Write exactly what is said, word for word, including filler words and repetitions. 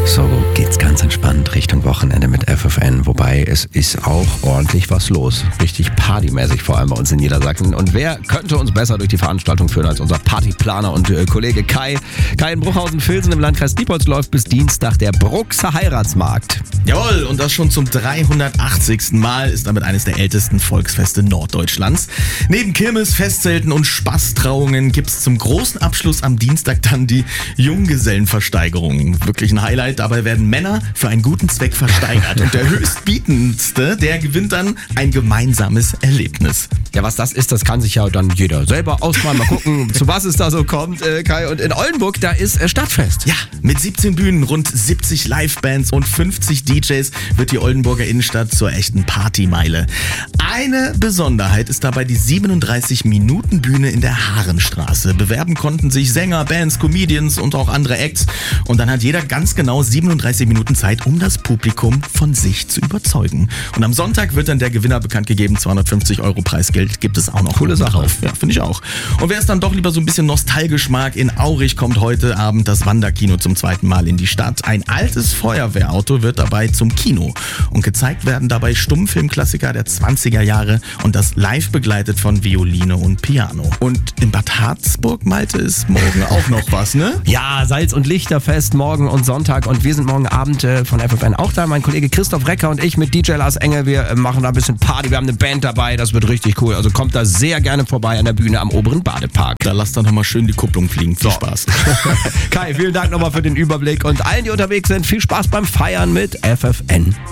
So geht's ganz entspannt Richtung Wochenende mit F F N, wobei es ist auch ordentlich was los. Richtig partymäßig, vor allem bei uns in Niedersachsen. Und wer könnte uns besser durch die Veranstaltung führen als unser Partyplaner und äh, Kollege Kai? Kai in Bruchhausen-Vilsen im Landkreis Diepholz läuft bis Dienstag der Bruxer Heiratsmarkt. Jawohl, und das schon zum dreihundertachtzigsten Mal ist damit eines der ältesten Volksfeste Norddeutschlands. Neben Kirmes, Festzelten und Spaßtrauungen gibt's zum großen Abschluss am Dienstag dann die Junggesellenversteigerung. Wirklich ein Highlight, dabei werden Männer für einen guten Zweck versteigert. Und der höchstbietendste, der gewinnt dann ein gemeinsames Erlebnis. Ja, was das ist, das kann sich ja dann jeder selber ausmalen. Mal gucken, zu was es da so kommt, äh, Kai. Und in Oldenburg, da ist äh, Stadtfest. Ja, mit siebzehn Bühnen, rund siebzig Livebands und fünfzig D Js wird die Oldenburger Innenstadt zur echten Partymeile. Eine Besonderheit ist dabei die siebenunddreißig Minuten Bühne in der Haarenstraße. Bewerben konnten sich Sänger, Bands, Comedians und auch andere Acts. Und dann hat jeder ganz genau siebenunddreißig Minuten Zeit, um das Publikum von sich zu überzeugen. Und am Sonntag wird dann der Gewinner bekannt gegeben. zweihundertfünfzig Euro Preisgeld gibt es auch noch. Coole Sache. Drauf. Ja, finde ich auch. Und wer es dann doch lieber so ein bisschen nostalgisch mag, in Aurich kommt heute Abend das Wanderkino zum zweiten Mal in die Stadt. Ein altes Feuerwehrauto wird dabei zum Kino. Und gezeigt werden dabei Stummfilmklassiker der zwanziger Jahre und das live begleitet von Violine und Piano. Und in Bad Harzburg, Malte, ist morgen auch noch was, ne? Ja, Salz- und Lichterfest morgen und Sonntag. Und wir sind morgen Abend äh, von F F N auch da. Mein Kollege Christoph Recker und ich mit D J Lars Engel. Wir äh, machen da ein bisschen Party. Wir haben eine Band dabei. Das wird richtig cool. Also kommt da sehr gerne vorbei an der Bühne am oberen Badepark. Da lasst dann nochmal schön die Kupplung fliegen. Viel so. Spaß. Kai, vielen Dank nochmal für den Überblick. Und allen, die unterwegs sind, viel Spaß beim Feiern mit F F N.